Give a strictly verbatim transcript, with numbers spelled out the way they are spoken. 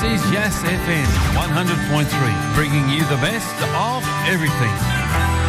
This is Yes F M one hundred point three, bringing you the best of everything.